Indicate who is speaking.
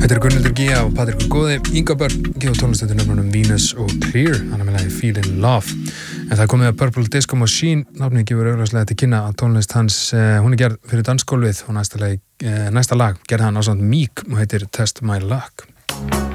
Speaker 1: Þetta Gunnhildur Gia og Patrik Góði. Inga Börn gefa tónlistötu nöfnunum Venus og Clear, hann með lagi Feelin' Love. En það komið að Purple Disco Machine, nafnið gefur augljóslega til kynna að tónlist hans, hún gerð fyrir dansgólfið og næsta lag gerði hann ásamt Meek og heitir Test My Luck.